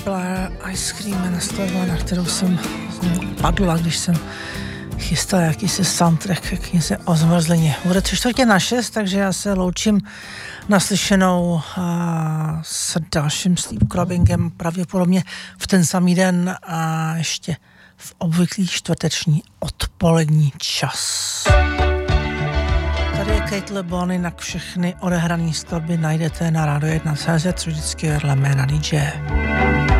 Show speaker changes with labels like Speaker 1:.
Speaker 1: byla Ice Cream nastavila, na kterou jsem padla, když jsem chystal jakýsi soundtrack k knize o zmrzlině. Bude 5:45, takže já se loučím naslyšenou s dalším sleep clubbingem pravděpodobně v ten samý den a ještě v obvyklý čtvrteční odpolední čas. Tady je Kate LeBon, jinak všechny odehrané skladby najdete na Radio 1.cz, vždycky vedle jména DJ.